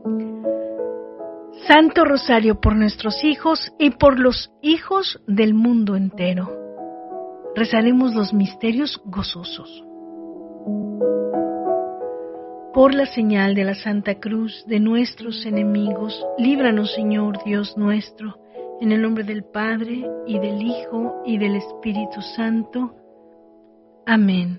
Santo Rosario por nuestros hijos y por los hijos del mundo entero. Rezaremos los misterios gozosos. Por la señal de la Santa Cruz de nuestros enemigos, líbranos, Señor Dios nuestro, en el nombre del Padre, y del Hijo, y del Espíritu Santo. Amén.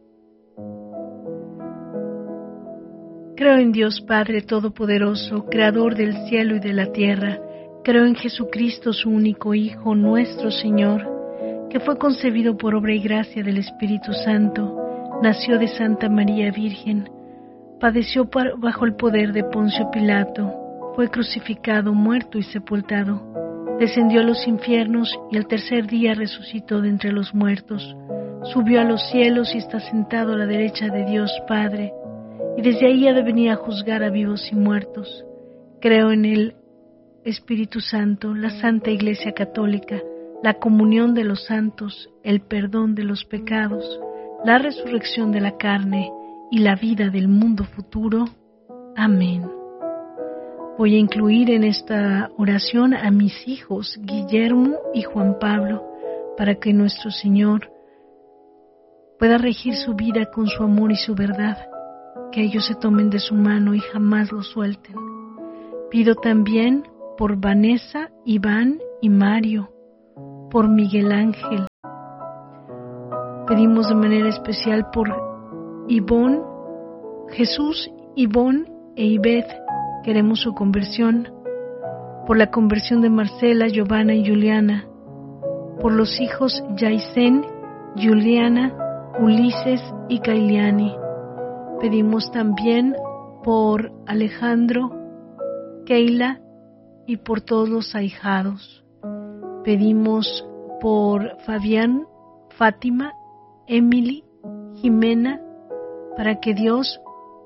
Creo en Dios Padre Todopoderoso, Creador del cielo y de la tierra. Creo en Jesucristo, su único Hijo, nuestro Señor, que fue concebido por obra y gracia del Espíritu Santo, nació de Santa María Virgen, padeció bajo el poder de Poncio Pilato, fue crucificado, muerto y sepultado, descendió a los infiernos y al tercer día resucitó de entre los muertos, subió a los cielos y está sentado a la derecha de Dios Padre, y desde ahí ha de venir a juzgar a vivos y muertos. Creo en el Espíritu Santo, la Santa Iglesia Católica, la comunión de los santos, el perdón de los pecados, la resurrección de la carne y la vida del mundo futuro. Amén. Voy a incluir en esta oración a mis hijos, Guillermo y Juan Pablo, para que nuestro Señor pueda regir su vida con su amor y su verdad, que ellos se tomen de su mano y jamás lo suelten. Pido también por Vanessa, Iván y Mario, por Miguel Ángel. Pedimos de manera especial por Ivonne, Jesús, Ivonne e Ivette. Queremos su conversión, por la conversión de Marcela, Giovanna y Juliana, por los hijos Yaisen, Juliana, Ulises y Kailiani. Pedimos también por Alejandro, Keila y por todos los ahijados. Pedimos por Fabián, Fátima, Emily, Jimena, para que Dios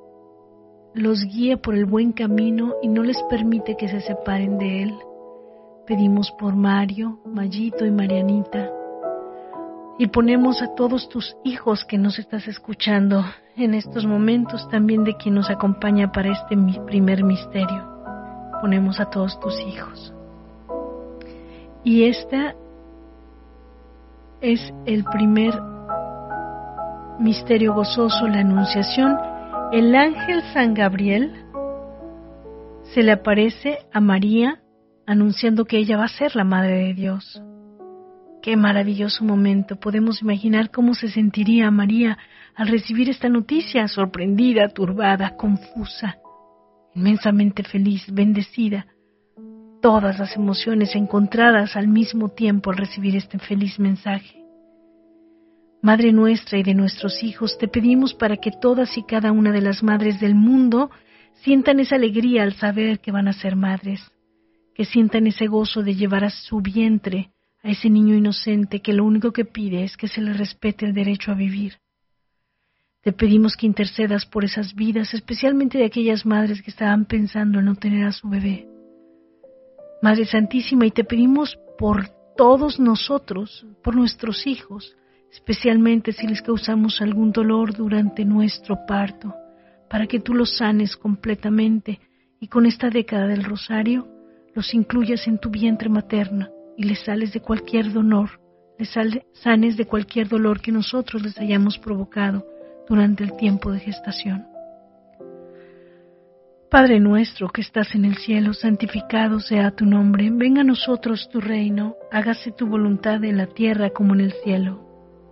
los guíe por el buen camino y no les permite que se separen de Él. Pedimos por Mario, Mayito y Marianita. Y ponemos a todos tus hijos que nos estás escuchando en estos momentos, también de quien nos acompaña para este primer misterio. Ponemos a todos tus hijos. Y esta es el primer misterio gozoso, la Anunciación. El ángel San Gabriel se le aparece a María anunciando que ella va a ser la Madre de Dios. Qué maravilloso momento. Podemos imaginar cómo se sentiría María al recibir esta noticia, sorprendida, turbada, confusa, inmensamente feliz, bendecida. Todas las emociones encontradas al mismo tiempo al recibir este feliz mensaje. Madre nuestra y de nuestros hijos, te pedimos para que todas y cada una de las madres del mundo sientan esa alegría al saber que van a ser madres, que sientan ese gozo de llevar a su vientre a ese niño inocente que lo único que pide es que se le respete el derecho a vivir. Te pedimos que intercedas por esas vidas, especialmente de aquellas madres que estaban pensando en no tener a su bebé. Madre Santísima, y te pedimos por todos nosotros, por nuestros hijos, especialmente si les causamos algún dolor durante nuestro parto, para que tú los sanes completamente y con esta década del Rosario los incluyas en tu vientre materno y les sanes de cualquier dolor que nosotros les hayamos provocado durante el tiempo de gestación. Padre nuestro que estás en el cielo, santificado sea tu nombre. Venga a nosotros tu reino, hágase tu voluntad en la tierra como en el cielo.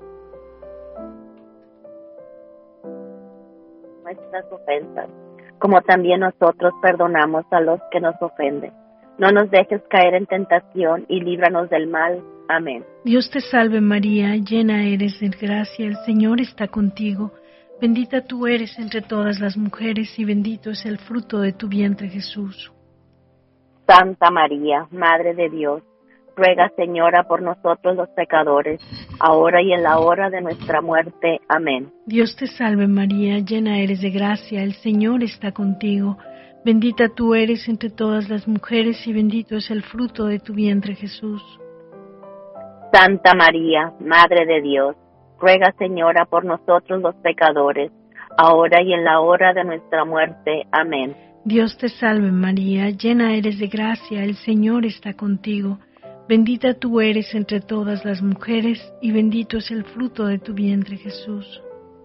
Nuestras ofensas, como también nosotros perdonamos a los que nos ofenden. No nos dejes caer en tentación y líbranos del mal. Amén. Dios te salve María, llena eres de gracia, el Señor está contigo. Bendita tú eres entre todas las mujeres y bendito es el fruto de tu vientre Jesús. Santa María, Madre de Dios, ruega Señora por nosotros los pecadores, ahora y en la hora de nuestra muerte. Amén. Dios te salve María, llena eres de gracia, el Señor está contigo. Bendita tú eres entre todas las mujeres y bendito es el fruto de tu vientre Jesús. Santa María, Madre de Dios, ruega Señora por nosotros los pecadores, ahora y en la hora de nuestra muerte. Amén. Dios te salve María, llena eres de gracia, el Señor está contigo. Bendita tú eres entre todas las mujeres, y bendito es el fruto de tu vientre Jesús.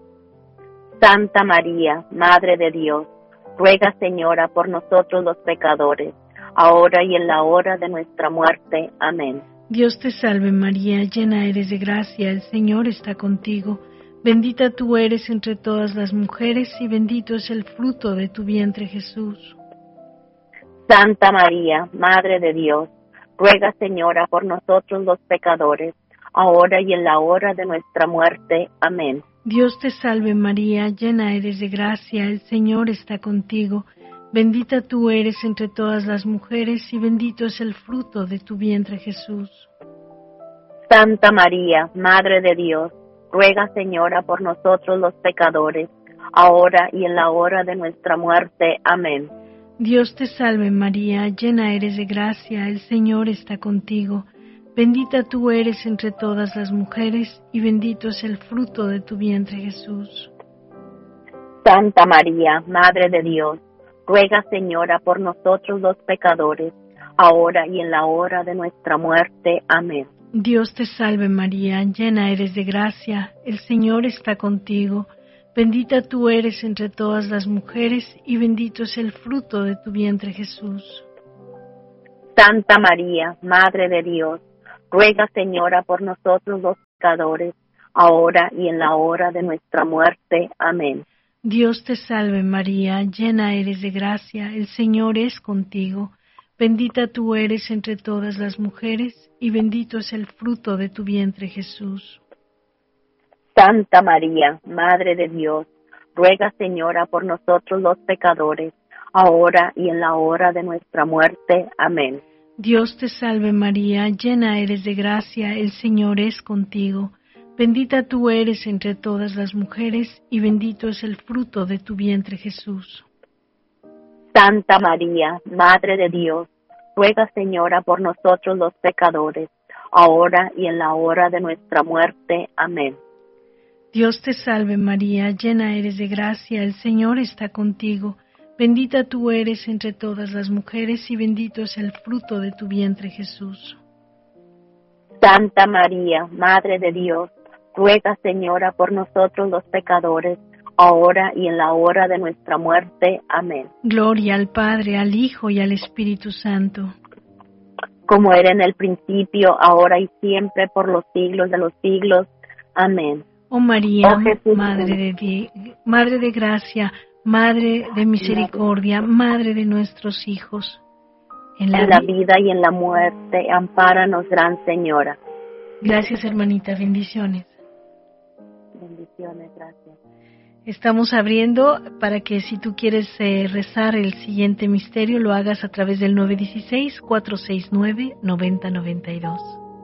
Santa María, Madre de Dios, ruega, Señora, por nosotros los pecadores, ahora y en la hora de nuestra muerte. Amén. Dios te salve María, llena eres de gracia, el Señor está contigo. Bendita tú eres entre todas las mujeres, y bendito es el fruto de tu vientre Jesús. Santa María, Madre de Dios, ruega, Señora, por nosotros los pecadores, ahora y en la hora de nuestra muerte. Amén. Dios te salve María, llena eres de gracia, el Señor está contigo. Bendita tú eres entre todas las mujeres, y bendito es el fruto de tu vientre Jesús. Santa María, Madre de Dios, ruega, Señora, por nosotros los pecadores, ahora y en la hora de nuestra muerte. Amén. Dios te salve María, llena eres de gracia, el Señor está contigo. Bendita tú eres entre todas las mujeres, y bendito es el fruto de tu vientre Jesús. Santa María, Madre de Dios, ruega, Señora, por nosotros los pecadores, ahora y en la hora de nuestra muerte. Amén. Dios te salve María, llena eres de gracia, el Señor está contigo. Bendita tú eres entre todas las mujeres, y bendito es el fruto de tu vientre Jesús. Santa María, Madre de Dios, ruega, Señora, por nosotros los pecadores, ahora y en la hora de nuestra muerte. Amén. Dios te salve María, llena eres de gracia, el Señor es contigo. Bendita tú eres entre todas las mujeres, y bendito es el fruto de tu vientre Jesús. Santa María, Madre de Dios, ruega, Señora, por nosotros los pecadores, ahora y en la hora de nuestra muerte. Amén. Dios te salve María, llena eres de gracia, el Señor es contigo. Bendita tú eres entre todas las mujeres, y bendito es el fruto de tu vientre Jesús. Santa María, Madre de Dios, ruega, Señora, por nosotros los pecadores, ahora y en la hora de nuestra muerte. Amén. Dios te salve María, llena eres de gracia, el Señor está contigo. Bendita tú eres entre todas las mujeres, y bendito es el fruto de tu vientre Jesús. Santa María, Madre de Dios, ruega, Señora, por nosotros los pecadores, ahora y en la hora de nuestra muerte. Amén. Gloria al Padre, al Hijo y al Espíritu Santo. Como era en el principio, ahora y siempre, por los siglos de los siglos. Amén. Oh María, Oh Jesús, Madre de gracia, Madre de misericordia, Madre de nuestros hijos. En la vida y en la muerte, ampáranos, Gran Señora. Gracias, hermanita, bendiciones. Bendiciones, gracias. Estamos abriendo para que si tú quieres rezar el siguiente misterio, lo hagas a través del 916-469-9092.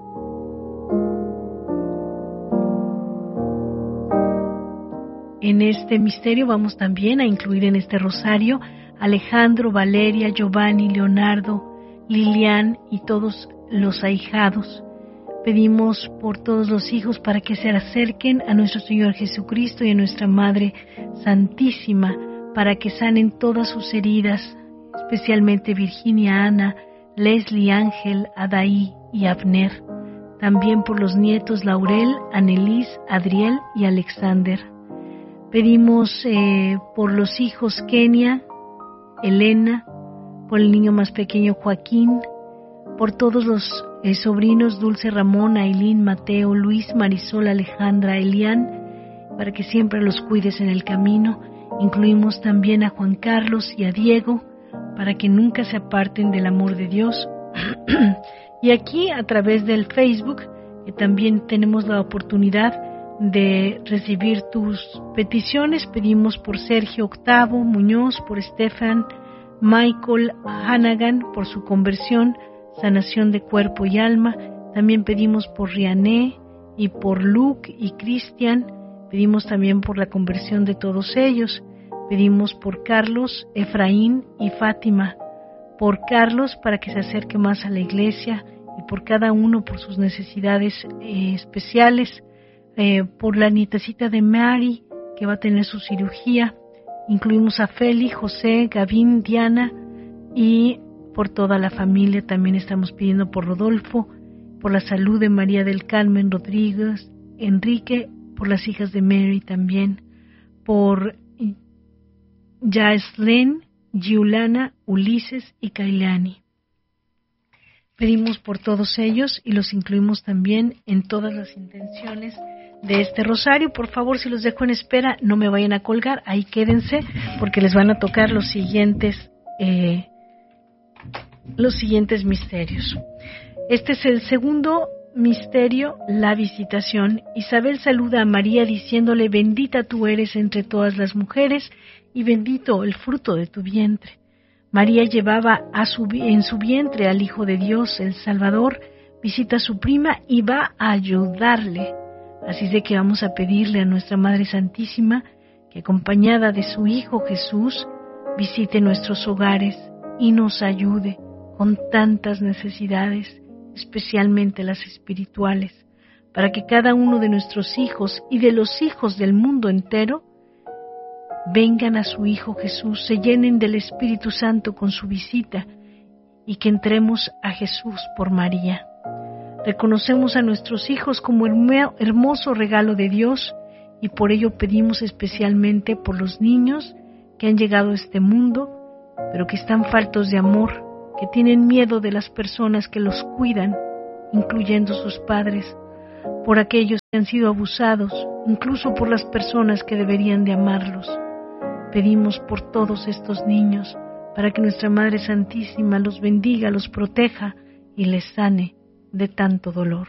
En este misterio vamos también a incluir en este rosario Alejandro, Valeria, Giovanni, Leonardo, Lilian y todos los ahijados. Pedimos por todos los hijos para que se acerquen a nuestro Señor Jesucristo y a nuestra Madre Santísima, para que sanen todas sus heridas, especialmente Virginia, Ana, Leslie, Ángel, Adaí y Abner. También por los nietos Laurel, Annelies, Adriel y Alexander. Pedimos por los hijos Kenia, Elena, por el niño más pequeño Joaquín, por todos los sobrinos Dulce, Ramón, Ailín, Mateo, Luis, Marisol, Alejandra, Elian, para que siempre los cuides en el camino. Incluimos también a Juan Carlos y a Diego, para que nunca se aparten del amor de Dios. Y aquí a través del Facebook, también tenemos la oportunidad de recibir tus peticiones. Pedimos por Sergio Octavo Muñoz, por Stefan Michael Hannigan, por su conversión, sanación de cuerpo y alma. También pedimos por Riané y por Luke y Cristian. Pedimos también por la conversión de todos ellos. Pedimos por Carlos, Efraín y Fátima. Por Carlos para que se acerque más a la iglesia, y por cada uno por sus necesidades especiales. Por la nietecita de Mary que va a tener su cirugía. Incluimos a Feli, José, Gavín, Diana y por toda la familia. También estamos pidiendo por Rodolfo, por la salud de María del Carmen Rodríguez, Enrique, por las hijas de Mary también, por Yaslén, Giuliana, Ulises y Kailani. Pedimos por todos ellos y los incluimos también en todas las intenciones de este rosario. Por favor, si los dejo en espera, no me vayan a colgar, ahí quédense porque les van a tocar los siguientes misterios. Este es el segundo misterio, la visitación. Isabel saluda a María diciéndole: bendita tú eres entre todas las mujeres y bendito el fruto de tu vientre. María llevaba en su vientre al Hijo de Dios, el Salvador. Visita a su prima y va a ayudarle. Así es de que vamos a pedirle a nuestra Madre Santísima que, acompañada de su Hijo Jesús, visite nuestros hogares y nos ayude con tantas necesidades, especialmente las espirituales, para que cada uno de nuestros hijos y de los hijos del mundo entero vengan a su Hijo Jesús, se llenen del Espíritu Santo con su visita y que entremos a Jesús por María. Reconocemos a nuestros hijos como hermoso regalo de Dios y por ello pedimos especialmente por los niños que han llegado a este mundo, pero que están faltos de amor, que tienen miedo de las personas que los cuidan, incluyendo sus padres, por aquellos que han sido abusados, incluso por las personas que deberían de amarlos. Pedimos por todos estos niños, para que nuestra Madre Santísima los bendiga, los proteja y les sane de tanto dolor.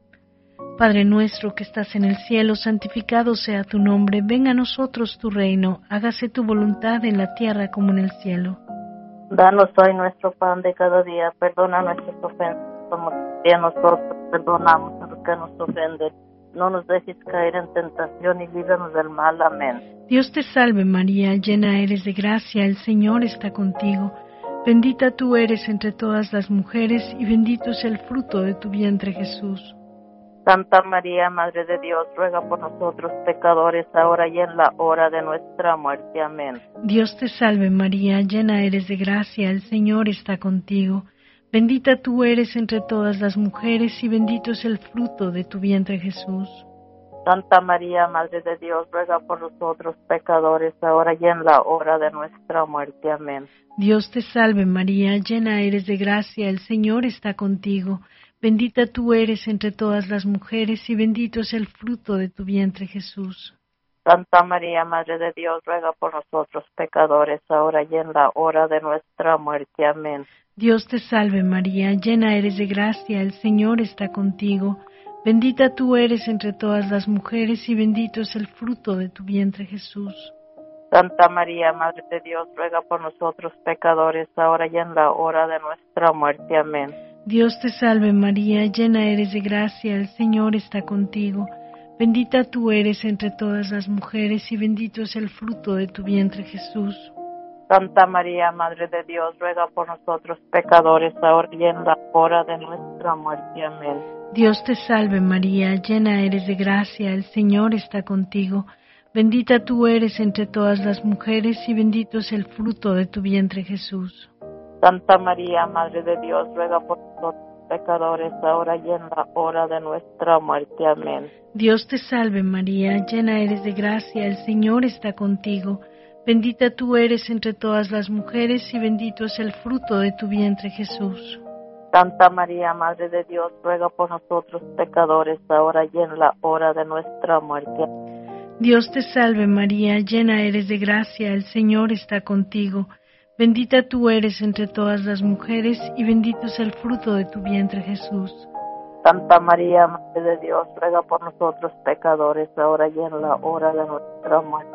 Padre nuestro que estás en el cielo, santificado sea tu nombre, venga a nosotros tu reino, hágase tu voluntad en la tierra como en el cielo. Danos hoy nuestro pan de cada día, perdona nuestras ofensas, como también nosotros perdonamos a los que nos ofenden. No nos dejes caer en tentación y líbranos del mal. Amén. Dios te salve María, llena eres de gracia, el Señor está contigo. Bendita tú eres entre todas las mujeres y bendito es el fruto de tu vientre Jesús. Santa María, Madre de Dios, ruega por nosotros pecadores, ahora y en la hora de nuestra muerte. Amén. Dios te salve María, llena eres de gracia, el Señor está contigo. Bendita tú eres entre todas las mujeres y bendito es el fruto de tu vientre Jesús. Santa María, Madre de Dios, ruega por nosotros pecadores, ahora y en la hora de nuestra muerte. Amén. Dios te salve María, llena eres de gracia, el Señor está contigo. Bendita tú eres entre todas las mujeres y bendito es el fruto de tu vientre Jesús. Santa María, Madre de Dios, ruega por nosotros pecadores, ahora y en la hora de nuestra muerte. Amén. Dios te salve María, llena eres de gracia, el Señor está contigo. Bendita tú eres entre todas las mujeres y bendito es el fruto de tu vientre Jesús. Santa María, Madre de Dios, ruega por nosotros pecadores, ahora y en la hora de nuestra muerte. Amén. Dios te salve María, llena eres de gracia, el Señor está contigo. Bendita tú eres entre todas las mujeres y bendito es el fruto de tu vientre Jesús. Santa María, Madre de Dios, ruega por nosotros pecadores, ahora y en la hora de nuestra muerte. Amén. Dios te salve María, llena eres de gracia, el Señor está contigo. Bendita tú eres entre todas las mujeres y bendito es el fruto de tu vientre Jesús. Santa María, Madre de Dios, ruega por nosotros pecadores, ahora y en la hora de nuestra muerte. Amén. Dios te salve María, llena eres de gracia, el Señor está contigo. Bendita tú eres entre todas las mujeres y bendito es el fruto de tu vientre Jesús. Santa María, Madre de Dios, ruega por nosotros pecadores, ahora y en la hora de nuestra muerte. Dios te salve María, llena eres de gracia, el Señor está contigo. Bendita tú eres entre todas las mujeres y bendito es el fruto de tu vientre Jesús. Santa María, Madre de Dios, ruega por nosotros pecadores, ahora y en la hora de nuestra muerte.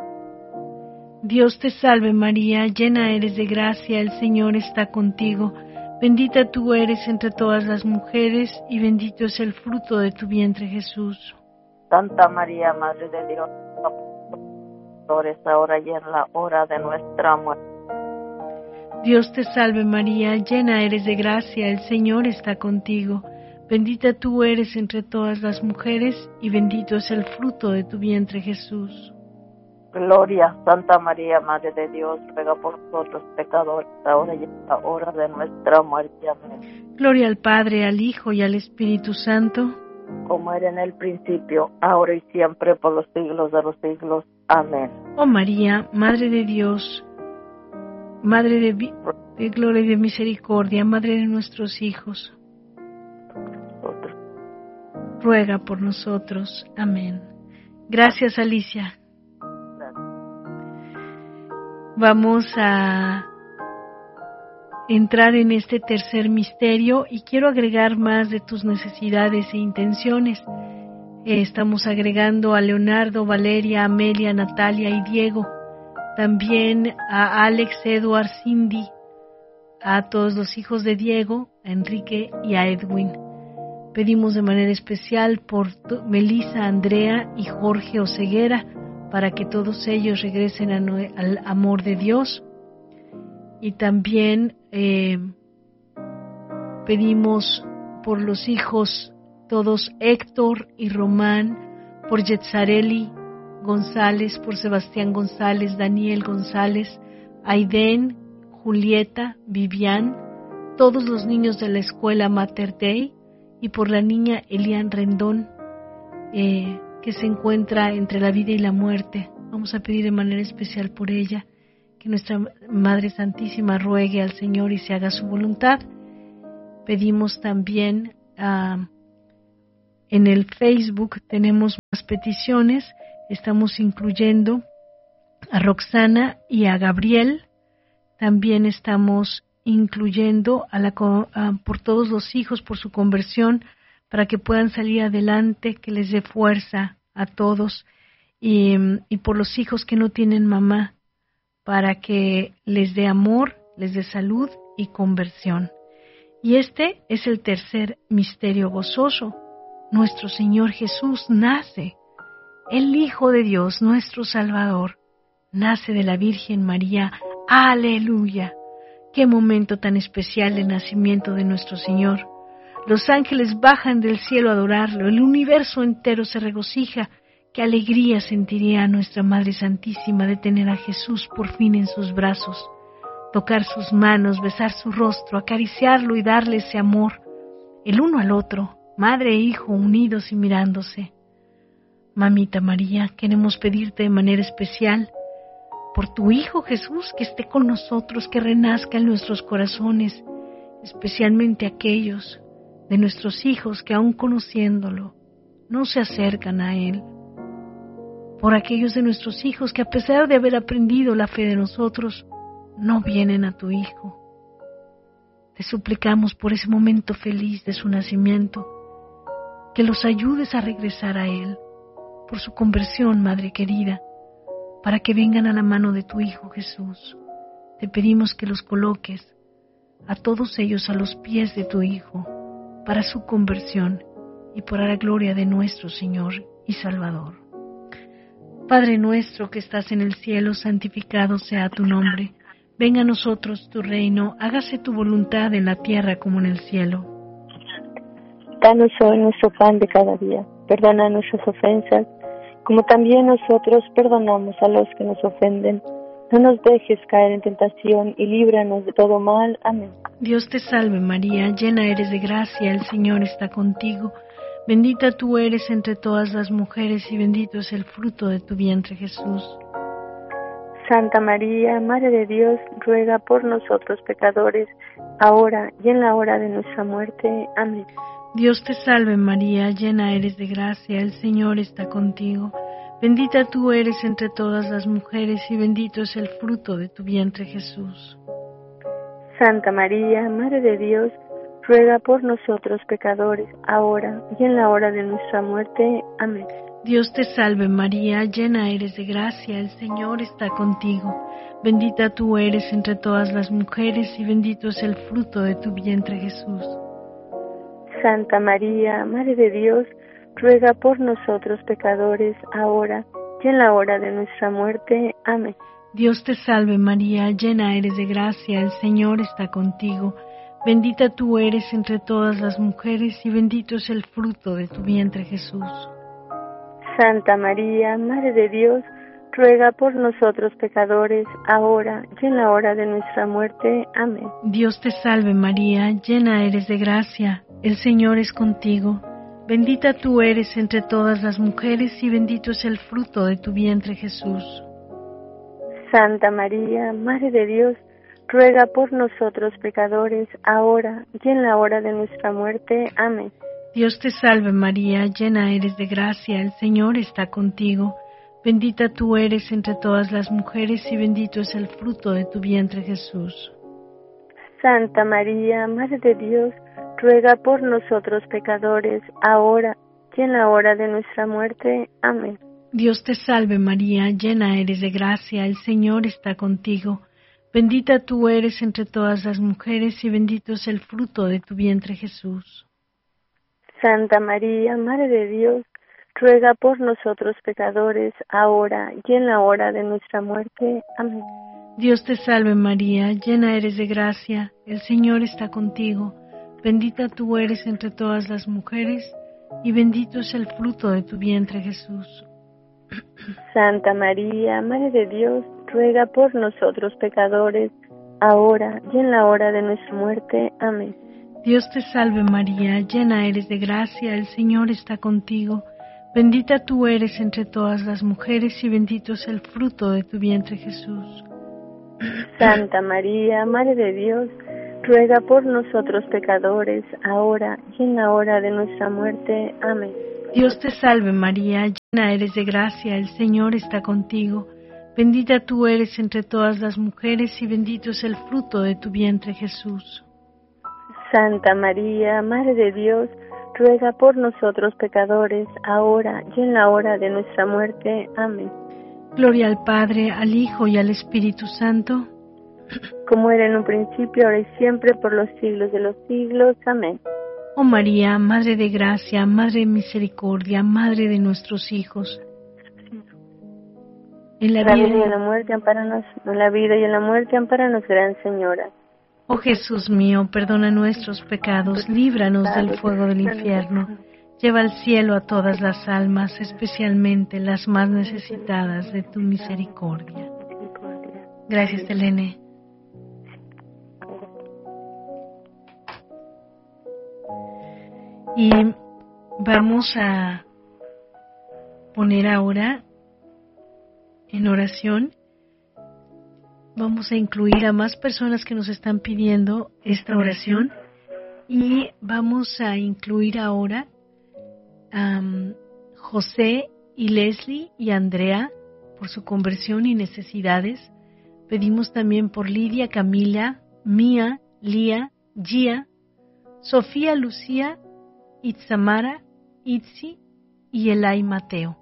Dios te salve María, llena eres de gracia, el Señor está contigo. Bendita tú eres entre todas las mujeres y bendito es el fruto de tu vientre Jesús. Santa María, Madre de Dios, ruega por nosotros pecadores, ahora y en la hora de nuestra muerte. Dios te salve María, llena eres de gracia, el Señor está contigo. Bendita tú eres entre todas las mujeres y bendito es el fruto de tu vientre Jesús. Gloria, Santa María, Madre de Dios, ruega por nosotros pecadores, ahora y en la hora de nuestra muerte. Amén. Gloria al Padre, al Hijo y al Espíritu Santo, como era en el principio, ahora y siempre, por los siglos de los siglos. Amén. Oh María, Madre de Dios, Madre de gloria y de misericordia, Madre de nuestros hijos, Nosotros. ruega por nosotros. Amén. Gracias, Alicia. Vamos a entrar en este tercer misterio y quiero agregar más de tus necesidades e intenciones. Estamos agregando a Leonardo, Valeria, Amelia, Natalia y Diego, también a Alex, Edward, Cindy, a todos los hijos de Diego, a Enrique y a Edwin. Pedimos de manera especial por Melissa, Andrea y Jorge Oseguera, para que todos ellos regresen al amor de Dios. Y también pedimos por los hijos todos Héctor y Román, por Yetzareli González, por Sebastián González, Daniel González, Aiden, Julieta, Vivian, todos los niños de la escuela Mater Dei y por la niña Elian Rendón, que se encuentra entre la vida y la muerte. Vamos a pedir de manera especial por ella, que nuestra Madre Santísima ruegue al Señor y se haga su voluntad. Pedimos también en el Facebook, tenemos más peticiones, estamos incluyendo a Roxana y a Gabriel, también estamos incluyendo por todos los hijos, por su conversión, para que puedan salir adelante, que les dé fuerza a todos, y por los hijos que no tienen mamá, para que les dé amor, les dé salud y conversión. Y este es el tercer misterio gozoso. Nuestro Señor Jesús nace, el Hijo de Dios, nuestro Salvador, nace de la Virgen María. ¡Aleluya! ¡Qué momento tan especial el nacimiento de nuestro Señor! Los ángeles bajan del cielo a adorarlo, el universo entero se regocija. ¡Qué alegría sentiría nuestra Madre Santísima de tener a Jesús por fin en sus brazos! Tocar sus manos, besar su rostro, acariciarlo y darle ese amor, el uno al otro, madre e hijo unidos y mirándose. Mamita María, queremos pedirte de manera especial por tu Hijo Jesús, que esté con nosotros, que renazca en nuestros corazones, especialmente aquellos de nuestros hijos que aún conociéndolo no se acercan a Él. Por aquellos de nuestros hijos que a pesar de haber aprendido la fe de nosotros, no vienen a tu Hijo. Te suplicamos por ese momento feliz de su nacimiento, que los ayudes a regresar a Él, por su conversión, Madre querida, para que vengan a la mano de tu Hijo Jesús. Te pedimos que los coloques a todos ellos a los pies de tu Hijo, para su conversión y para la gloria de nuestro Señor y Salvador. Padre nuestro que estás en el cielo, santificado sea tu nombre. Venga a nosotros tu reino, hágase tu voluntad en la tierra como en el cielo. Danos hoy nuestro pan de cada día. Perdona nuestras ofensas, como también nosotros perdonamos a los que nos ofenden. No nos dejes caer en tentación y líbranos de todo mal. Amén. Dios te salve María, llena eres de gracia, el Señor está contigo. Bendita tú eres entre todas las mujeres y bendito es el fruto de tu vientre Jesús. Santa María, Madre de Dios, ruega por nosotros pecadores, ahora y en la hora de nuestra muerte. Amén. Dios te salve María, llena eres de gracia, el Señor está contigo. Bendita tú eres entre todas las mujeres y bendito es el fruto de tu vientre Jesús. Santa María, Madre de Dios, ruega por nosotros pecadores, ahora y en la hora de nuestra muerte. Amén. Dios te salve María, llena eres de gracia, el Señor está contigo. Bendita tú eres entre todas las mujeres y bendito es el fruto de tu vientre Jesús. Santa María, Madre de Dios, ruega por nosotros pecadores, ahora y en la hora de nuestra muerte. Amén. Dios te salve María, llena eres de gracia, el Señor está contigo. Bendita tú eres entre todas las mujeres y bendito es el fruto de tu vientre Jesús. Santa María, Madre de Dios, ruega por nosotros pecadores, ahora y en la hora de nuestra muerte. Amén. Dios te salve María, llena eres de gracia, el Señor es contigo. Bendita tú eres entre todas las mujeres y bendito es el fruto de tu vientre Jesús. Santa María, Madre de Dios, ruega por nosotros pecadores, ahora y en la hora de nuestra muerte. Amén. Dios te salve María, llena eres de gracia, el Señor está contigo. Bendita tú eres entre todas las mujeres y bendito es el fruto de tu vientre Jesús. Santa María, Madre de Dios, ruega por nosotros pecadores, ahora y en la hora de nuestra muerte. Amén. Dios te salve María, llena eres de gracia, el Señor está contigo. Bendita tú eres entre todas las mujeres y bendito es el fruto de tu vientre Jesús. Santa María, Madre de Dios, ruega por nosotros pecadores, ahora y en la hora de nuestra muerte. Amén. Dios te salve María, llena eres de gracia, el Señor está contigo. Bendita tú eres entre todas las mujeres y bendito es el fruto de tu vientre Jesús. Santa María, Madre de Dios, ruega por nosotros pecadores, ahora y en la hora de nuestra muerte. Amén. Dios te salve María, llena eres de gracia, el Señor está contigo. Bendita tú eres entre todas las mujeres y bendito es el fruto de tu vientre Jesús. Santa María, Madre de Dios, ruega por nosotros pecadores, ahora y en la hora de nuestra muerte. Amén. Dios te salve María, llena eres de gracia, el Señor está contigo. Bendita tú eres entre todas las mujeres y bendito es el fruto de tu vientre Jesús. Santa María, Madre de Dios, ruega por nosotros pecadores, ahora y en la hora de nuestra muerte. Amén. Gloria al Padre, al Hijo y al Espíritu Santo, como era en un principio, ahora y siempre, por los siglos de los siglos. Amén. Oh María, Madre de gracia, Madre de misericordia, Madre de nuestros hijos. En la vida y en la muerte, ampáranos. En la vida y en la muerte, ampáranos, Gran Señora. Oh Jesús mío, perdona nuestros pecados, líbranos del fuego del infierno. Lleva al cielo a todas las almas, especialmente las más necesitadas de tu misericordia. Gracias, Elene. Y vamos a poner ahora en oración, vamos a incluir a más personas que nos están pidiendo esta oración y vamos a incluir ahora a José y Leslie y Andrea por su conversión y necesidades. Pedimos también por Lidia, Camila, Mía, Lía, Gia, Sofía, Lucía, Itzamara, Itzi y Elay Mateo.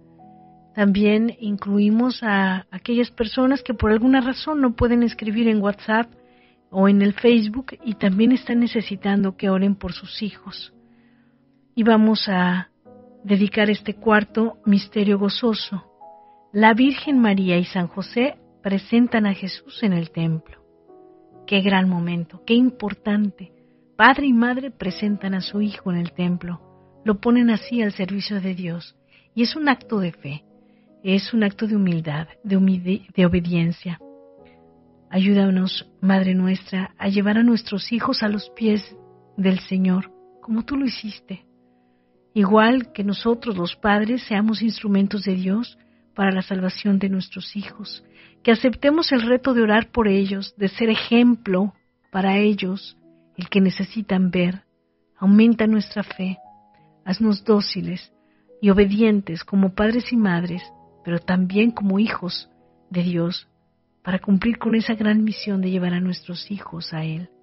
También incluimos a aquellas personas que por alguna razón no pueden escribir en WhatsApp o en el Facebook y también están necesitando que oren por sus hijos. Y vamos a dedicar este cuarto misterio gozoso. La Virgen María y San José presentan a Jesús en el templo. Qué gran momento, qué importante. Padre y madre presentan a su hijo en el templo, lo ponen así al servicio de Dios. Y es un acto de fe, es un acto de humildad, de obediencia. Ayúdanos, Madre nuestra, a llevar a nuestros hijos a los pies del Señor, como tú lo hiciste. Igual que nosotros los padres seamos instrumentos de Dios para la salvación de nuestros hijos, que aceptemos el reto de orar por ellos, de ser ejemplo para ellos, el que necesitan ver. Aumenta nuestra fe, haznos dóciles y obedientes como padres y madres, pero también como hijos de Dios, para cumplir con esa gran misión de llevar a nuestros hijos a Él.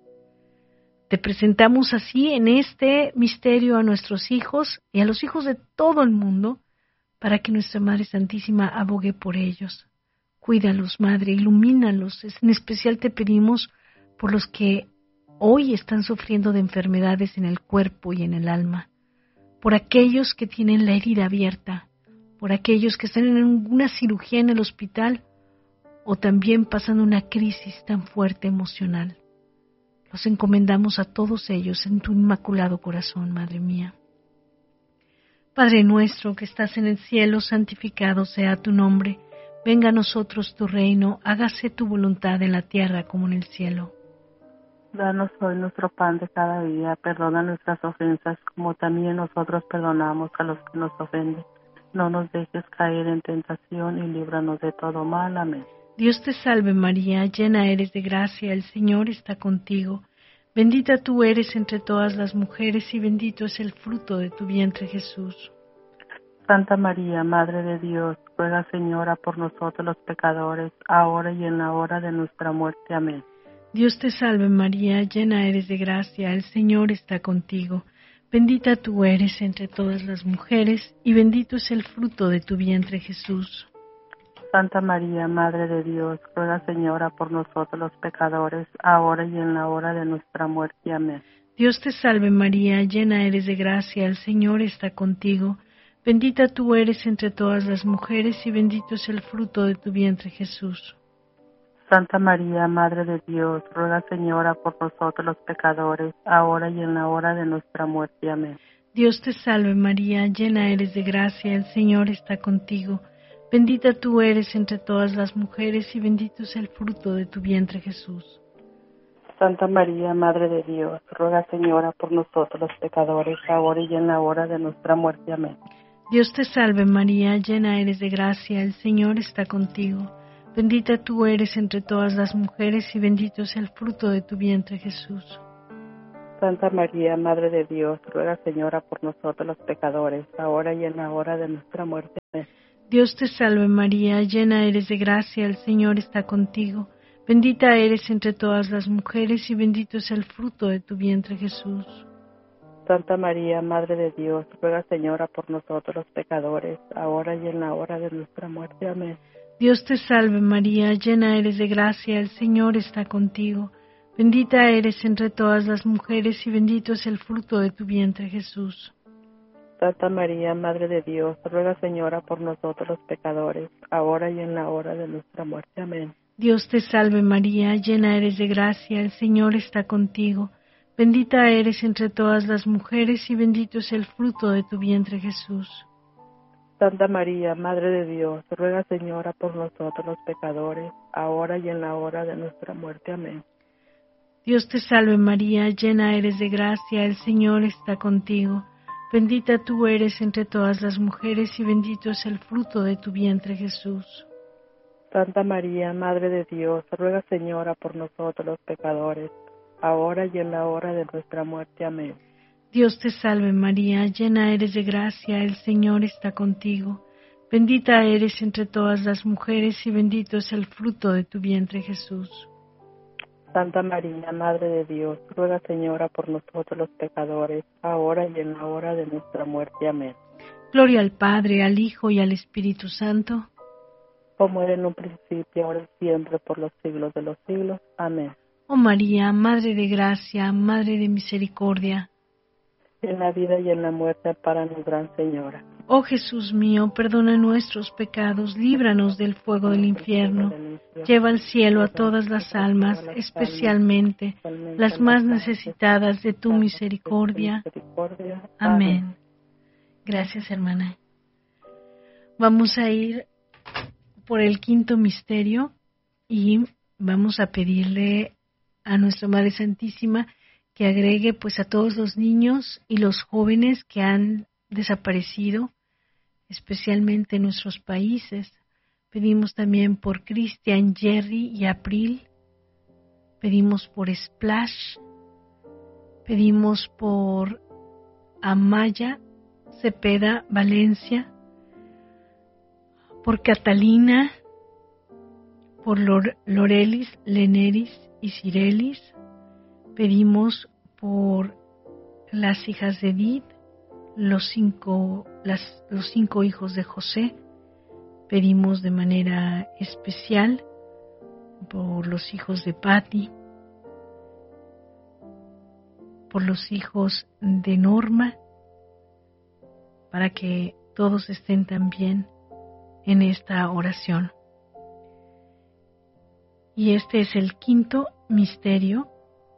Te presentamos así en este misterio a nuestros hijos y a los hijos de todo el mundo, para que nuestra Madre Santísima abogue por ellos. Cuídalos, Madre, ilumínalos. En especial te pedimos por los que hoy están sufriendo de enfermedades en el cuerpo y en el alma, por aquellos que tienen la herida abierta, por aquellos que están en una cirugía en el hospital o también pasando una crisis tan fuerte emocional. Los encomendamos a todos ellos en tu inmaculado corazón, Madre mía. Padre nuestro que estás en el cielo, santificado sea tu nombre. Venga a nosotros tu reino, hágase tu voluntad en la tierra como en el cielo. Danos hoy nuestro pan de cada día, perdona nuestras ofensas como también nosotros perdonamos a los que nos ofenden. No nos dejes caer en tentación y líbranos de todo mal. Amén. Dios te salve María, llena eres de gracia, el Señor está contigo. Bendita tú eres entre todas las mujeres y bendito es el fruto de tu vientre Jesús. Santa María, Madre de Dios, ruega Señora por nosotros los pecadores, ahora y en la hora de nuestra muerte. Amén. Dios te salve María, llena eres de gracia, el Señor está contigo. Bendita tú eres entre todas las mujeres y bendito es el fruto de tu vientre Jesús. Santa María, Madre de Dios, ruega Señora por nosotros los pecadores, ahora y en la hora de nuestra muerte. Amén. Dios te salve María, llena eres de gracia, el Señor está contigo. Bendita tú eres entre todas las mujeres y bendito es el fruto de tu vientre Jesús. Santa María, Madre de Dios, ruega Señora por nosotros los pecadores, ahora y en la hora de nuestra muerte. Amén. Dios te salve María, llena eres de gracia, el Señor está contigo. Bendita tú eres entre todas las mujeres y bendito es el fruto de tu vientre Jesús. Santa María, Madre de Dios, ruega Señora por nosotros los pecadores, ahora y en la hora de nuestra muerte. Amén. Dios te salve María, llena eres de gracia, el Señor está contigo. Bendita tú eres entre todas las mujeres y bendito es el fruto de tu vientre Jesús. Santa María, Madre de Dios, ruega Señora por nosotros los pecadores, ahora y en la hora de nuestra muerte. Amén. Dios te salve María, llena eres de gracia, el Señor está contigo. Bendita eres entre todas las mujeres y bendito es el fruto de tu vientre Jesús. Santa María, Madre de Dios, ruega Señora por nosotros los pecadores, ahora y en la hora de nuestra muerte. Amén. Dios te salve María, llena eres de gracia, el Señor está contigo. Bendita eres entre todas las mujeres y bendito es el fruto de tu vientre Jesús. Santa María, Madre de Dios, ruega Señora por nosotros los pecadores, ahora y en la hora de nuestra muerte. Amén. Dios te salve María, llena eres de gracia, el Señor está contigo. Bendita eres entre todas las mujeres y bendito es el fruto de tu vientre Jesús. Santa María, Madre de Dios, ruega Señora por nosotros los pecadores, ahora y en la hora de nuestra muerte. Amén. Dios te salve María, llena eres de gracia, el Señor está contigo. Bendita tú eres entre todas las mujeres y bendito es el fruto de tu vientre Jesús. Santa María, Madre de Dios, ruega Señora por nosotros los pecadores, ahora y en la hora de nuestra muerte. Amén. Dios te salve María, llena eres de gracia, el Señor está contigo. Bendita eres entre todas las mujeres y bendito es el fruto de tu vientre Jesús. Santa María, Madre de Dios, ruega Señora por nosotros los pecadores, ahora y en la hora de nuestra muerte. Amén. Gloria al Padre, al Hijo y al Espíritu Santo, como era en un principio, ahora y siempre, por los siglos de los siglos. Amén. Oh María, Madre de gracia, Madre de misericordia, en la vida y en la muerte, ampáranos, Gran Señora. Oh Jesús mío, perdona nuestros pecados, líbranos del fuego del infierno, lleva al cielo a todas las almas, especialmente las más necesitadas de tu misericordia. Amén. Gracias, hermana. Vamos a ir por el quinto misterio y vamos a pedirle a nuestra Madre Santísima que agregue pues a todos los niños y los jóvenes que han desaparecido, especialmente en nuestros países. Pedimos también por Cristian, Jerry y April. Pedimos por Splash. Pedimos por Amaya Cepeda Valencia. Por Catalina. Por Lorelis, Leneris y Cirelis. Pedimos por las hijas de Edith, los cinco hijos de José. Pedimos de manera especial por los hijos de Patti, por los hijos de Norma, para que todos estén también en esta oración. Y este es el quinto misterio.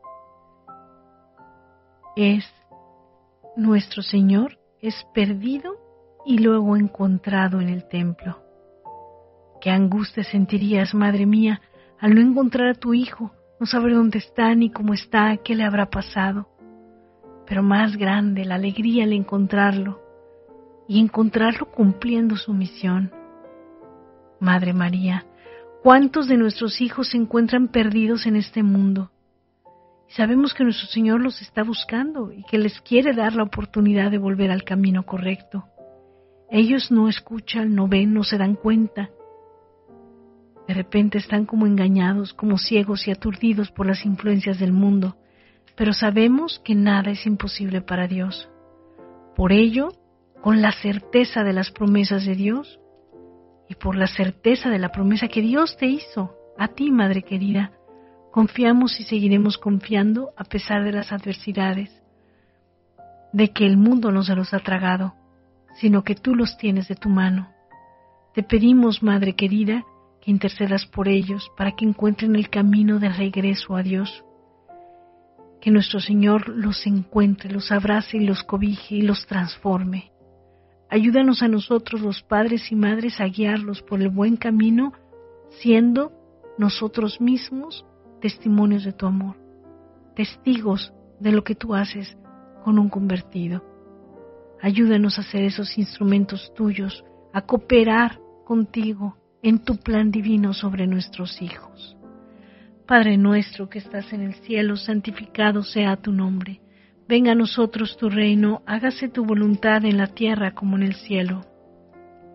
Es nuestro Señor es perdido y luego encontrado en el templo. Qué angustia sentirías, madre mía, al no encontrar a tu hijo, no saber dónde está ni cómo está, qué le habrá pasado. Pero más grande la alegría al encontrarlo, y encontrarlo cumpliendo su misión. Madre María, ¿cuántos de nuestros hijos se encuentran perdidos en este mundo? Y sabemos que nuestro Señor los está buscando y que les quiere dar la oportunidad de volver al camino correcto. Ellos no escuchan, no ven, no se dan cuenta. De repente están como engañados, como ciegos y aturdidos por las influencias del mundo, pero sabemos que nada es imposible para Dios. Por ello, con la certeza de las promesas de Dios y por la certeza de la promesa que Dios te hizo, a ti, Madre querida, confiamos y seguiremos confiando a pesar de las adversidades, de que el mundo no se los ha tragado, sino que tú los tienes de tu mano. Te pedimos, Madre querida, que intercedas por ellos para que encuentren el camino de regreso a Dios. Que nuestro Señor los encuentre, los abrace y los cobije y los transforme. Ayúdanos a nosotros los padres y madres a guiarlos por el buen camino, siendo nosotros mismos testimonios de tu amor, testigos de lo que tú haces con un convertido. Ayúdanos a ser esos instrumentos tuyos, a cooperar contigo en tu plan divino sobre nuestros hijos. Padre nuestro que estás en el cielo, santificado sea tu nombre. Venga a nosotros tu reino, hágase tu voluntad en la tierra como en el cielo.